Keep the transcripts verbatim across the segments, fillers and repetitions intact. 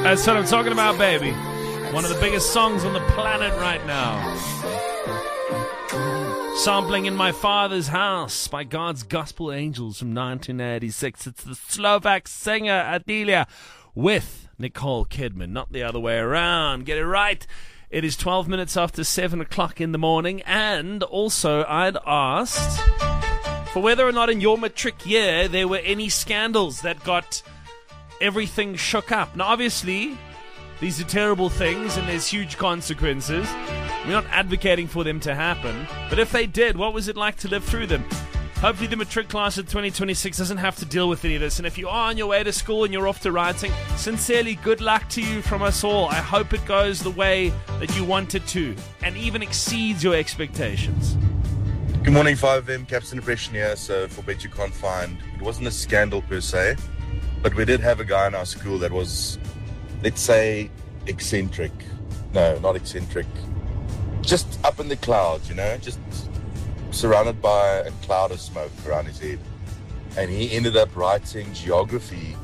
That's what I'm talking about, baby. One of the biggest songs on the planet right now. Sampling In My Father's House by God's Gospel Angels from nineteen eighty-six. It's the Slovak singer Adelia with Nicole Kidman, not the other way around. Get it right. It is twelve minutes after seven o'clock in the morning, and also I'd asked for whether or not in your matric year there were any scandals that got everything shook up. Now, obviously, these are terrible things and there's huge consequences. We're not advocating for them to happen, but if they did, what was it like to live through them? Hopefully the matric class of twenty twenty-six doesn't have to deal with any of this, and if you are on your way to school and you're off to writing, sincerely, good luck to you from us all. I hope it goes the way that you want it to, and even exceeds your expectations. Good morning, five M, Captain Depression here. So for Bet You Can't Find, it wasn't a scandal per se, but we did have a guy in our school that was, let's say, eccentric. No, not eccentric. Just up in the clouds, you know, just surrounded by a cloud of smoke around his head. And he ended up writing geography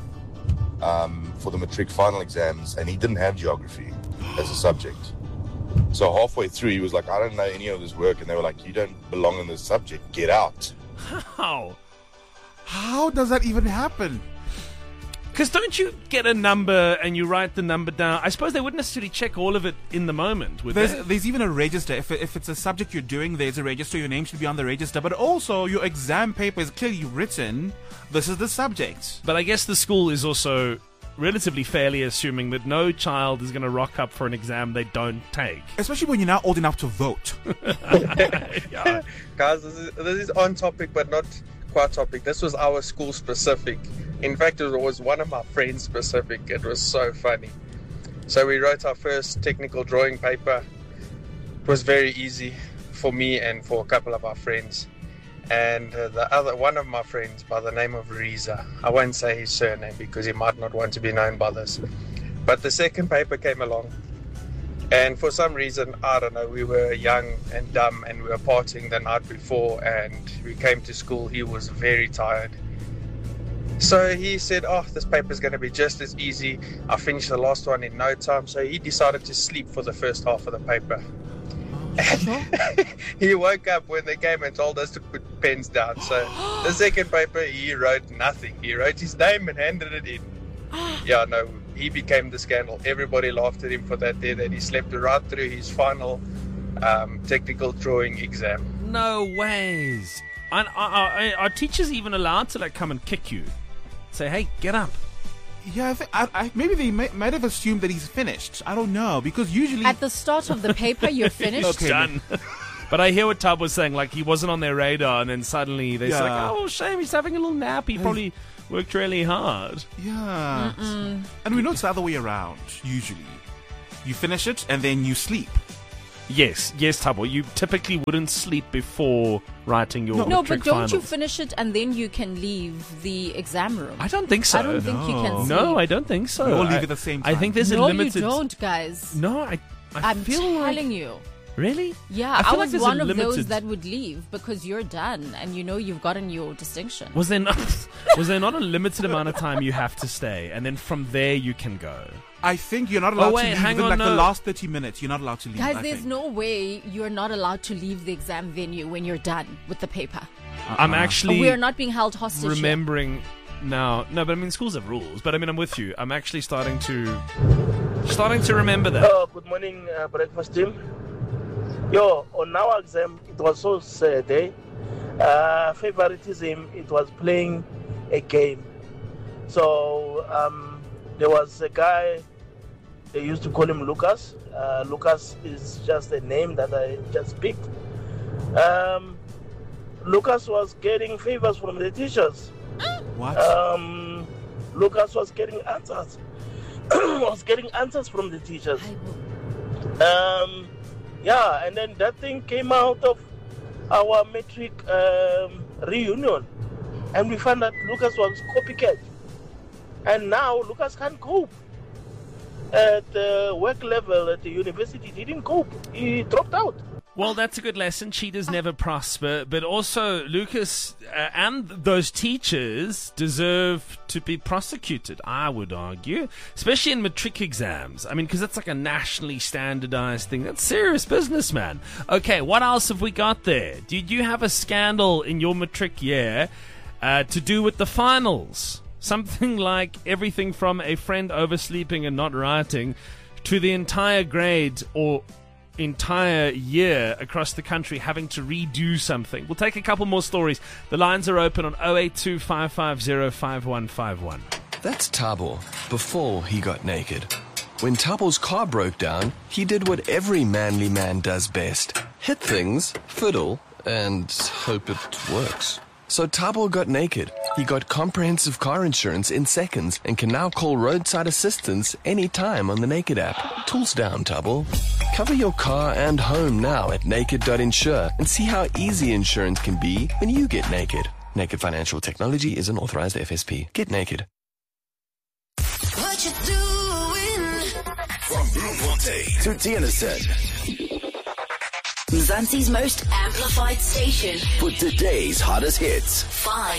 um, for the matric final exams, and he didn't have geography as a subject. So halfway through, he was like, I don't know any of this work. And they were like, you don't belong in this subject. Get out. How? How does that even happen? Because don't you get a number and you write the number down? I suppose they wouldn't necessarily check all of it in the moment, would There's, they? there's even a register. If, if it's a subject you're doing, there's a register. Your name should be on the register. But also, your exam paper is clearly written, this is the subject. But I guess the school is also relatively fairly assuming that no child is going to rock up for an exam they don't take. Especially when you're now old enough to vote. Yeah. Guys, this is, this is on topic, but not quite topic. This was our school specific. In fact, it was one of my friends specific. It was so funny. So we wrote our first technical drawing paper. It was very easy for me and for a couple of our friends. And uh, the other one of my friends by the name of Reza, I won't say his surname because he might not want to be known by this. But the second paper came along. And for some reason, I don't know, we were young and dumb and we were partying the night before, and we came to school. He was very tired. So he said, oh, this paper is going to be just as easy. I finished the last one in no time. So he decided to sleep for the first half of the paper. And he woke up when they came and told us to put pens down. So the second paper, he wrote nothing. He wrote his name and handed it in. Yeah, no, he became the scandal. Everybody laughed at him for that day, that he slept right through his final um, technical drawing exam. No ways. Are, are, are teachers even allowed to like come and kick you? Say, hey, get up. Yeah, I think, I, I, maybe they may, might have assumed that he's finished. I don't know, because usually... At the start of the paper, you're finished. Okay. Done. But I hear what Tab was saying, like he wasn't on their radar, and then suddenly they Yeah. say, like, oh, shame, he's having a little nap. He probably worked really hard. Yeah. And we know it's the other way around, usually. You finish it, and then you sleep. Yes, yes, Tabo. You typically wouldn't sleep before writing your No, matric but don't finals. you finish it and then you can leave the exam room? I don't think so. I don't think you can sleep. No, I don't think so. We all leave I, at the same I time. think there's no, a limited. you don't, guys. No, I. I I'm feel telling like... you. Really? Yeah, I I, feel like was there's a one of limited- those that would leave because you're done and you know you've gotten your distinction. Was there not? Was there not a limited amount of time you have to stay, and then from there you can go? I think you're not allowed Oh, wait, to leave hang within on, like no. the last thirty minutes. You're not allowed to leave. Guys, I there's think. no way you're not allowed to leave the exam venue when you're done with the paper. I'm actually. We are not being held hostage here. remembering now. No, but I mean schools have rules. But I mean I'm with you. I'm actually starting to starting to remember that. Oh, good morning, uh, breakfast team. Yo, on our exam, it was so sad, eh? Uh, favoritism, it was playing a game. So, um, there was a guy, they used to call him Lucas. Uh, Lucas is just a name that I just picked. Um, Lucas was getting favors from the teachers. What? Um, Lucas was getting answers. was getting answers from the teachers. Um, yeah, and then that thing came out of our matric um, reunion, and we found that Lucas was copycat. And now Lucas can't cope. At the work level at the university, he didn't cope. He dropped out. Well, that's a good lesson. Cheaters never prosper. But also, Lucas uh, and those teachers deserve to be prosecuted, I would argue, especially in matric exams. I mean, because that's like a nationally standardized thing. That's serious business, man. Okay, what else have we got there? Did you have a scandal in your matric year uh, to do with the finals? Something like everything from a friend oversleeping and not writing to the entire grade or entire year across the country having to redo something. We'll take a couple more stories. The lines are open on oh eight two, five five zero, five one five one. That's Thabo before he got naked. When Thabo's car broke down, he did what every manly man does best. Hit things, fiddle, and hope it works. So Thabo got naked. He got comprehensive car insurance in seconds and can now call roadside assistance anytime on the Naked app. Tools down, Thabo. Cover your car and home now at naked dot insure and see how easy insurance can be when you get naked. Naked Financial Technology is an authorized F S P. Get naked. What you doing? From Bloemfontein to Tienersen. Mzansi's most amplified station For today's hottest hits. five